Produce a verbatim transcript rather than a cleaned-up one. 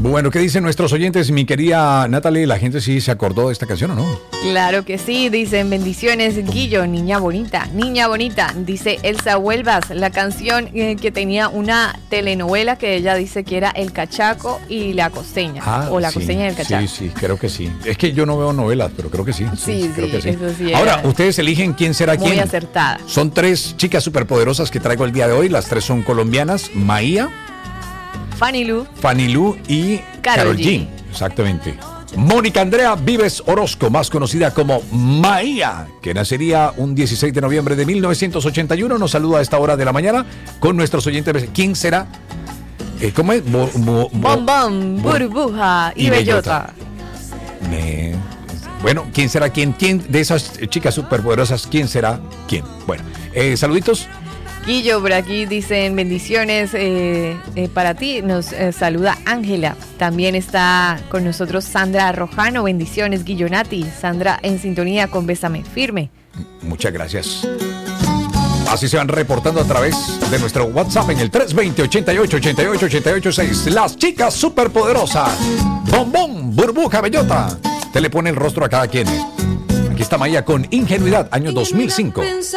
Bueno, ¿qué dicen nuestros oyentes? Mi querida Natalie, ¿la gente sí se acordó de esta canción o no? Claro que sí, dicen bendiciones, Guillo, niña bonita, niña bonita. Dice Elsa Huelvas, la canción eh, que tenía una telenovela que ella dice que era El Cachaco y La Costeña. Ah, o La sí, Costeña y El Cachaco. Sí, sí, creo que sí. Es que yo no veo novelas, pero creo que sí. Sí, sí, creo que sí. eso sí. Ahora, era ustedes eligen quién será muy quién. acertada. Son tres chicas superpoderosas que traigo el día de hoy. Las tres son colombianas. Maía, Fanny Lu, Fanny Lu y Karol G. G. Exactamente. Mónica Andrea Vives Orozco, más conocida como Maía, que nacería un dieciséis de noviembre de mil novecientos ochenta y uno, nos saluda a esta hora de la mañana con nuestros oyentes. ¿Quién será? Eh, ¿Cómo es? Bo, bo, bo, Bombón, Burbuja y, y Bellota. Bellota. Me... Bueno, ¿quién será quién? ¿Quién de esas chicas superpoderosas? ¿Quién será quién? Bueno, eh, saluditos. Guillo, por aquí dicen bendiciones eh, eh, para ti. Nos eh, saluda Ángela. También está con nosotros Sandra Rojano. Bendiciones, Guillo Nati. Sandra en sintonía con Bésame Firme. Muchas gracias. Así se van reportando a través de nuestro WhatsApp en el tres dos cero, ochenta y ocho, ochenta y ocho, ochenta y ocho seis. Las chicas superpoderosas. Bombón, Burbuja, Bellota. Te le pone el rostro a cada quien. Aquí está Maía con Ingenuidad, año dos mil cinco.